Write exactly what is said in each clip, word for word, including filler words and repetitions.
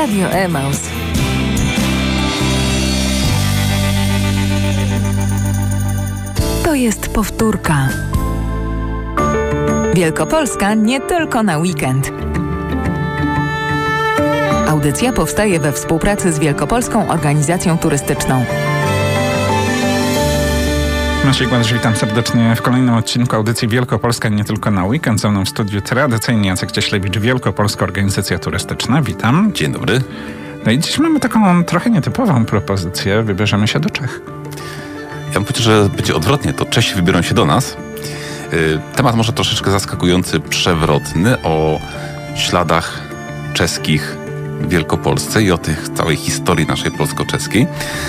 Radio Emaus. To jest powtórka. Wielkopolska nie tylko na weekend. Audycja powstaje we współpracy z Wielkopolską Organizacją Turystyczną. Maciej Gładys, witam serdecznie w kolejnym odcinku audycji Wielkopolska nie tylko na weekend. Ze mną w studiu tradycyjnie Jacek Cieślewicz, Wielkopolska Organizacja Turystyczna. Witam. Dzień dobry. No i dziś mamy taką trochę nietypową propozycję. Wybierzemy się do Czech. Ja bym powiedział, że będzie odwrotnie. To Czesi wybiorą się do nas. Temat może troszeczkę zaskakujący, przewrotny, o śladach czeskich w Wielkopolsce i o tych całej historii naszej polsko-czeskiej.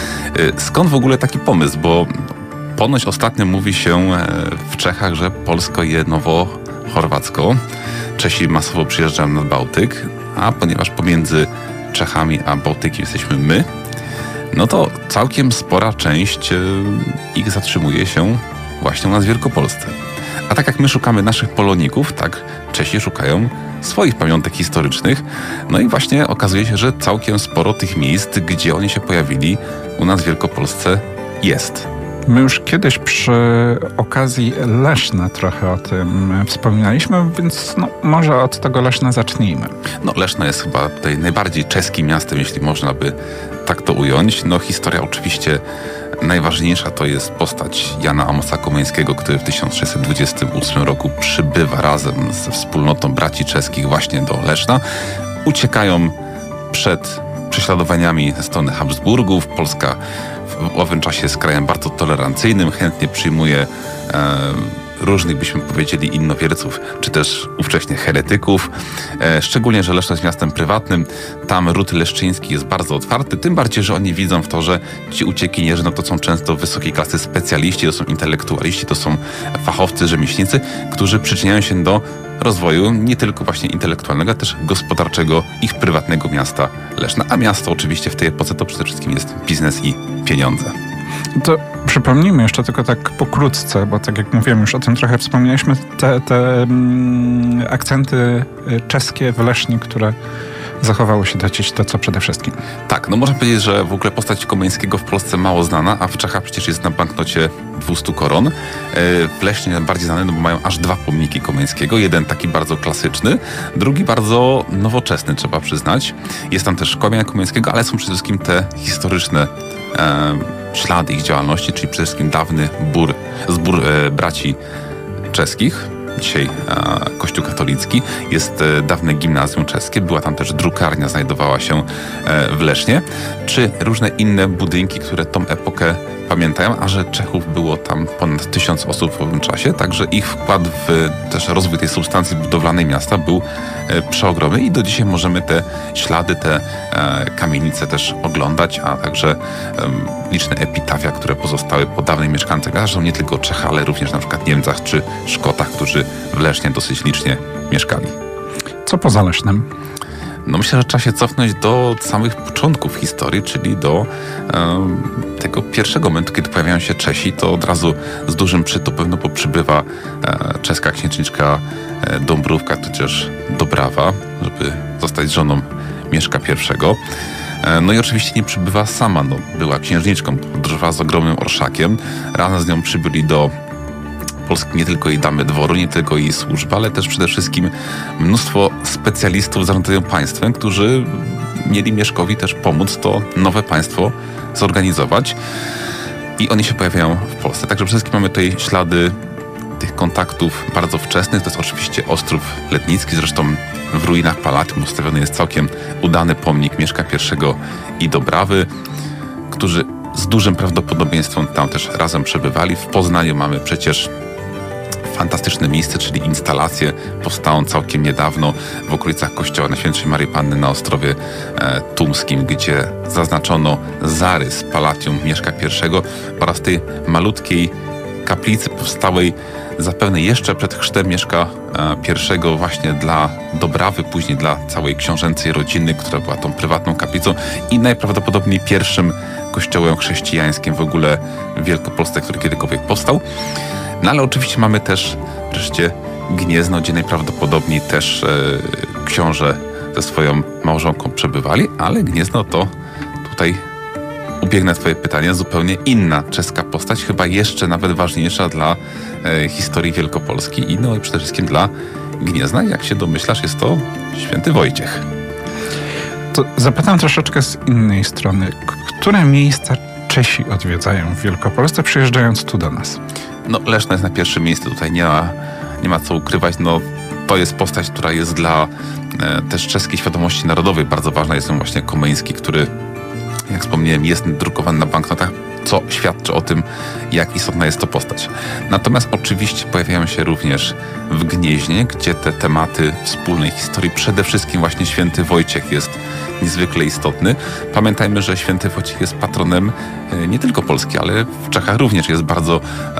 Skąd w ogóle taki pomysł? Bo ponoć ostatnio mówi się w Czechach, że Polsko je nowo chorwacko. Czesi masowo przyjeżdżają nad Bałtyk, a ponieważ pomiędzy Czechami a Bałtykiem jesteśmy my, no to całkiem spora część ich zatrzymuje się właśnie u nas w Wielkopolsce. A tak jak my szukamy naszych poloników, tak Czesi szukają swoich pamiątek historycznych. No i właśnie okazuje się, że całkiem sporo tych miejsc, gdzie oni się pojawili, u nas w Wielkopolsce jest. My już kiedyś przy okazji Leszna trochę o tym wspominaliśmy, więc no, może od tego Leszna zacznijmy. No Leszno jest chyba tutaj najbardziej czeskim miastem, jeśli można by tak to ująć. No historia oczywiście najważniejsza to jest postać Jana Amosa Komeńskiego, który w tysiąc sześćset dwudziestym ósmym roku przybywa razem ze wspólnotą braci czeskich właśnie do Leszna. Uciekają przed prześladowaniami ze strony Habsburgów. Polska w owym czasie jest krajem bardzo tolerancyjnym, chętnie przyjmuje e, różnych, byśmy powiedzieli, innowierców, czy też ówcześnie heretyków. E, szczególnie, że Leszno jest miastem prywatnym, tam ród leszczyński jest bardzo otwarty, tym bardziej, że oni widzą w to, że ci uciekinierzy, no to są często wysokiej klasy specjaliści, to są intelektualiści, to są fachowcy, rzemieślnicy, którzy przyczyniają się do rozwoju nie tylko właśnie intelektualnego, ale też gospodarczego ich prywatnego miasta Leszna. A miasto oczywiście w tej epoce to przede wszystkim jest biznes i pieniądze. To przypomnijmy jeszcze tylko tak pokrótce, bo tak jak mówiłem, już o tym trochę wspomnieliśmy, te, te mm, akcenty czeskie w Lesznie, które zachowało się do dziś, to co przede wszystkim? Tak, no można powiedzieć, że w ogóle postać Komeńskiego w Polsce mało znana, a w Czechach przecież jest na banknocie dwieście koron. W Lesznie bardziej znane, no bo mają aż dwa pomniki Komeńskiego. Jeden taki bardzo klasyczny, drugi bardzo nowoczesny, trzeba przyznać. Jest tam też komia Komeńskiego, ale są przede wszystkim te historyczne e, ślady ich działalności, czyli przede wszystkim dawny bór, zbór e, braci czeskich. Dzisiaj e, Kościół katolicki, jest e, dawne gimnazjum czeskie, była tam też drukarnia, znajdowała się e, w Lesznie, czy różne inne budynki, które tą epokę pamiętają, a że Czechów było tam ponad tysiąc osób w owym czasie, także ich wkład w też rozwój tej substancji budowlanej miasta był e, przeogromny i do dzisiaj możemy te ślady, te e, kamienice też oglądać, a także e, liczne epitafia, które pozostały po dawnych mieszkańcach, zresztą nie tylko Czechach, ale również na przykład Niemcach czy Szkotach, którzy w Lesznie dosyć licznie mieszkali. Co poza Lesznem? No myślę, że trzeba się cofnąć do samych początków historii, czyli do e, tego pierwszego momentu, kiedy pojawiają się Czesi, to od razu z dużym przytupem, no bo przybywa e, czeska księżniczka e, Dąbrówka, tudzież Dobrawa, żeby zostać żoną Mieszka pierwszego. E, no i oczywiście nie przybywa sama, no była księżniczką, podróżowała z ogromnym orszakiem, razem z nią przybyli do Polski nie tylko jej damy dworu, nie tylko jej służba, ale też przede wszystkim mnóstwo specjalistów zarządzają państwem, którzy mieli Mieszkowi też pomóc to nowe państwo zorganizować. I oni się pojawiają w Polsce. Także przede wszystkim mamy tutaj ślady tych kontaktów bardzo wczesnych. To jest oczywiście Ostrów Letnicki, zresztą w ruinach Palatium ustawiony jest całkiem udany pomnik Mieszka pierwszego i Dobrawy, którzy z dużym prawdopodobieństwem tam też razem przebywali. W Poznaniu mamy przecież fantastyczne miejsce, czyli instalację powstałą całkiem niedawno w okolicach kościoła Najświętszej Maryi Panny na Ostrowie e, Tumskim, gdzie zaznaczono zarys Palatium Mieszka pierwszego oraz tej malutkiej kaplicy powstałej zapewne jeszcze przed chrztem Mieszka pierwszego właśnie dla Dobrawy, później dla całej książęcej rodziny, która była tą prywatną kaplicą i najprawdopodobniej pierwszym kościołem chrześcijańskim w ogóle w Wielkopolsce, który kiedykolwiek powstał. No ale oczywiście mamy też wreszcie Gniezno, gdzie najprawdopodobniej też e, książę ze swoją małżonką przebywali, ale Gniezno to tutaj ubiegnę twoje pytanie, zupełnie inna czeska postać, chyba jeszcze nawet ważniejsza dla e, historii Wielkopolski i no i przede wszystkim dla Gniezna. Jak się domyślasz, jest to święty Wojciech. To zapytam troszeczkę z innej strony. Które miejsca Czesi odwiedzają w Wielkopolsce, przyjeżdżając tu do nas? No, Leszno jest na pierwszym miejscu, tutaj nie ma, nie ma co ukrywać. No, to jest postać, która jest dla e, też czeskiej świadomości narodowej bardzo ważna. Jest on właśnie Komeński, który, jak wspomniałem, jest drukowany na banknotach, co świadczy o tym, jak istotna jest to postać. Natomiast oczywiście pojawiają się również w Gnieźnie, gdzie te tematy wspólnej historii, przede wszystkim właśnie święty Wojciech jest niezwykle istotny. Pamiętajmy, że święty Wojciech jest patronem nie tylko Polski, ale w Czechach również jest bardzo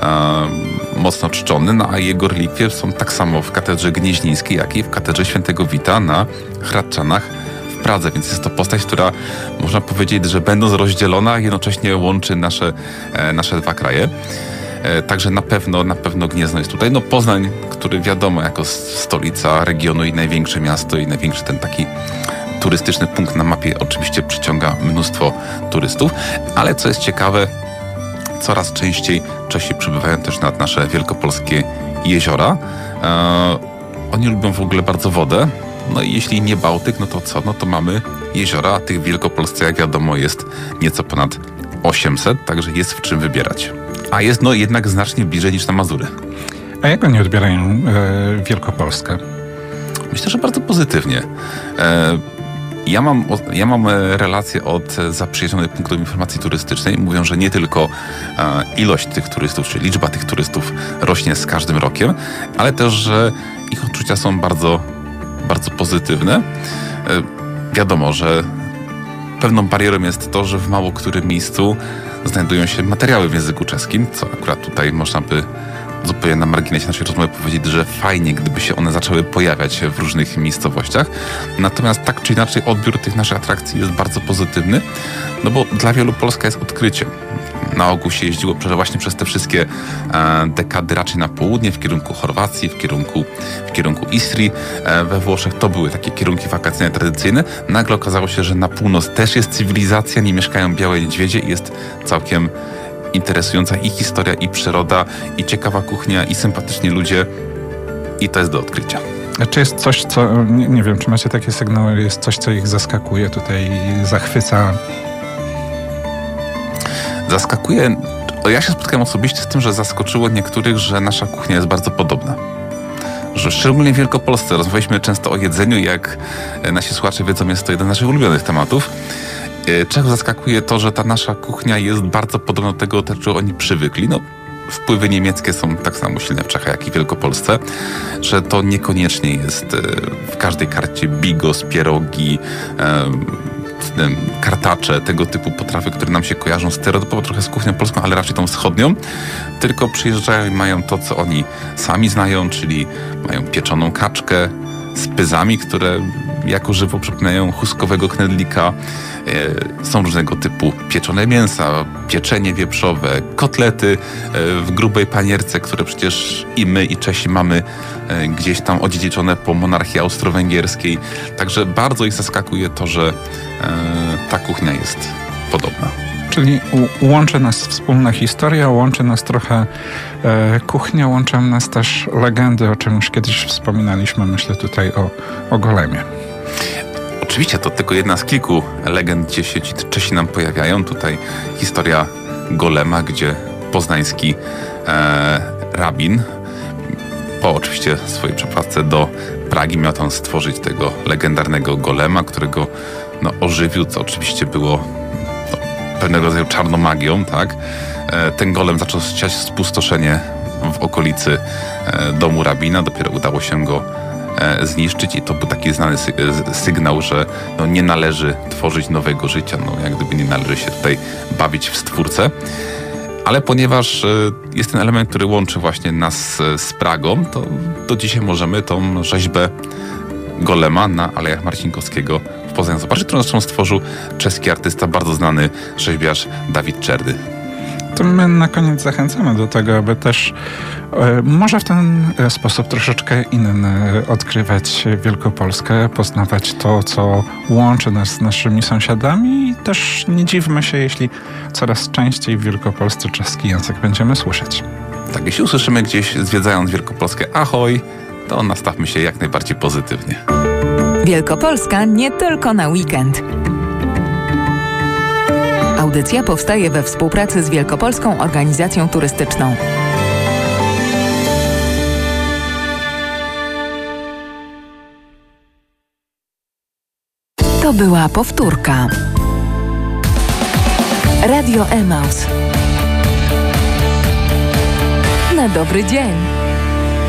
e, mocno czczony, no a jego relikwie są tak samo w katedrze gnieźnieńskiej, jak i w katedrze świętego Wita na Hradczanach w Pradze, więc jest to postać, która można powiedzieć, że będąc rozdzielona, jednocześnie łączy nasze, e, nasze dwa kraje. E, także na pewno, na pewno Gniezno jest tutaj. No Poznań, który wiadomo jako stolica regionu i największe miasto i największy ten taki turystyczny punkt na mapie oczywiście przyciąga mnóstwo turystów, ale co jest ciekawe, coraz częściej Czesi przybywają też nad nasze wielkopolskie jeziora. E, oni lubią w ogóle bardzo wodę. No i jeśli nie Bałtyk, no to co? No to mamy jeziora, a tych w Wielkopolsce, jak wiadomo, jest nieco ponad osiemset, także jest w czym wybierać. A jest no jednak znacznie bliżej niż na Mazury. A jak oni odbierają e, Wielkopolskę? Myślę, że bardzo pozytywnie. E, Ja mam, ja mam relacje od zaprzyjaźnionych punktów informacji turystycznej. Mówią, że nie tylko e, ilość tych turystów, czy liczba tych turystów rośnie z każdym rokiem, ale też, że ich odczucia są bardzo, bardzo pozytywne. E, wiadomo, że pewną barierą jest to, że w mało którym miejscu znajdują się materiały w języku czeskim, co akurat tutaj można by zupełnie na marginesie naszej rozmowy powiedzieć, że fajnie, gdyby się one zaczęły pojawiać w różnych miejscowościach. Natomiast tak czy inaczej odbiór tych naszych atrakcji jest bardzo pozytywny, no bo dla wielu Polska jest odkryciem. Na ogół się jeździło właśnie przez te wszystkie e, dekady raczej na południe, w kierunku Chorwacji, w kierunku, w kierunku Istrii, e, we Włoszech. To były takie kierunki wakacyjne tradycyjne. Nagle okazało się, że na północ też jest cywilizacja, nie mieszkają białe niedźwiedzie i jest całkiem interesująca i historia, i przyroda, i ciekawa kuchnia, i sympatyczni ludzie. I to jest do odkrycia. A czy jest coś, co, nie, nie wiem, czy macie takie sygnały, jest coś, co ich zaskakuje tutaj, zachwyca? Zaskakuje, ja się spotkałem osobiście z tym, że zaskoczyło niektórych, że nasza kuchnia jest bardzo podobna. Że szczególnie w Wielkopolsce rozmawialiśmy często o jedzeniu, jak nasi słuchacze wiedzą, jest to jeden z naszych ulubionych tematów. Czechów zaskakuje to, że ta nasza kuchnia jest bardzo podobna do tego, do czego oni przywykli. No, wpływy niemieckie są tak samo silne w Czechach, jak i w Wielkopolsce, że to niekoniecznie jest w każdej karcie bigos, pierogi, kartacze, tego typu potrawy, które nam się kojarzą stereotypowo trochę z kuchnią polską, ale raczej tą wschodnią, tylko przyjeżdżają i mają to, co oni sami znają, czyli mają pieczoną kaczkę z pyzami, które jako żywo przypominają chuskowego knedlika. Są różnego typu pieczone mięsa, pieczenie wieprzowe, kotlety w grubej panierce, które przecież i my, i Czesi mamy gdzieś tam odziedziczone po monarchii austro-węgierskiej. Także bardzo ich zaskakuje to, że ta kuchnia jest podobna. Czyli u, łączy nas wspólna historia, łączy nas trochę e, kuchnia, łączą nas też legendy, o czym już kiedyś wspominaliśmy, myślę tutaj o, o Golemie. Oczywiście to tylko jedna z kilku legend, gdzie się ci Czesi nam pojawiają. Tutaj historia Golema, gdzie poznański e, rabin po oczywiście swojej przeprowadzce do Pragi miał tam stworzyć tego legendarnego Golema, którego no, ożywił, co oczywiście było no, pewnego rodzaju czarną magią, tak? E, ten Golem zaczął siać spustoszenie w okolicy e, domu rabina, dopiero udało się go zniszczyć i to był taki znany sygnał, że no nie należy tworzyć nowego życia, no jak gdyby nie należy się tutaj bawić w stwórcę. Ale ponieważ jest ten element, który łączy właśnie nas z Pragą, to do dzisiaj możemy tą rzeźbę Golema na Alejach Marcinkowskiego w Poznaniu zobaczyć, którą zresztą stworzył czeski artysta, bardzo znany rzeźbiarz Dawid Czerdy. To my na koniec zachęcamy do tego, aby też e, może w ten sposób troszeczkę inny odkrywać Wielkopolskę, poznawać to, co łączy nas z naszymi sąsiadami i też nie dziwmy się, jeśli coraz częściej w Wielkopolsce czeski język będziemy słyszeć. Tak, jeśli usłyszymy gdzieś zwiedzając Wielkopolskę ahoj, to nastawmy się jak najbardziej pozytywnie. Wielkopolska nie tylko na weekend. Audycja powstaje we współpracy z Wielkopolską Organizacją Turystyczną. To była powtórka. Radio Emaus. Na dobry dzień.